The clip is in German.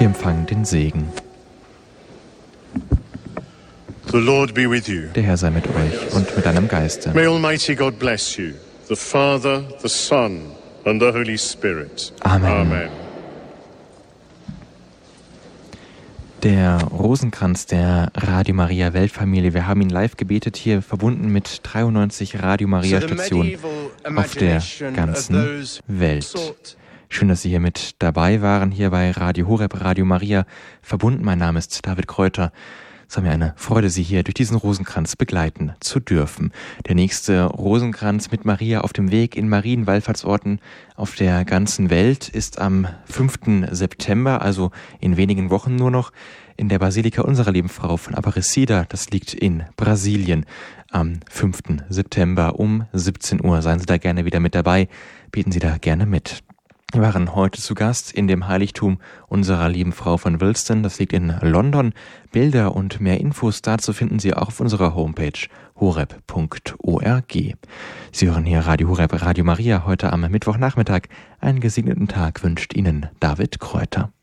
Wir empfangen den Segen. The Lord be with you. Der Herr sei mit euch und mit deinem Geiste. May Almighty God bless you, the Father, the Son and the Holy Spirit. Amen. Amen. Der Rosenkranz der Radio Maria Weltfamilie. Wir haben ihn live gebetet hier, verbunden mit 93 Radio Maria Stationen auf der ganzen Welt. Schön, dass Sie hier mit dabei waren, hier bei Radio Horeb, Radio Maria verbunden. Mein Name ist David Kräuter. Es war mir eine Freude, Sie hier durch diesen Rosenkranz begleiten zu dürfen. Der nächste Rosenkranz mit Maria auf dem Weg in Marienwallfahrtsorten auf der ganzen Welt ist am 5. September, also in wenigen Wochen nur noch, in der Basilika Unserer Lieben Frau von Aparecida. Das liegt in Brasilien. Am 5. September um 17 Uhr. Seien Sie da gerne wieder mit dabei. Beten Sie da gerne mit. Wir waren heute zu Gast in dem Heiligtum Unserer Lieben Frau von Wilston. Das liegt in London. Bilder und mehr Infos dazu finden Sie auch auf unserer Homepage horeb.org. Sie hören hier Radio Horeb, Radio Maria heute am Mittwochnachmittag. Einen gesegneten Tag wünscht Ihnen David Kräuter.